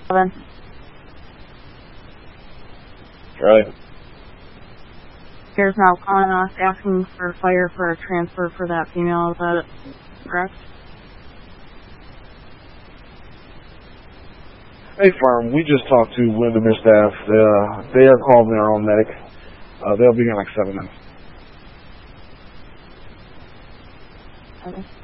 7. Right. Here's now calling us asking for fire for a transfer for that female. Is that correct? Hey, firm, we just talked to Windermere staff. They are calling their own medic. They'll be in like 7 minutes. Okay.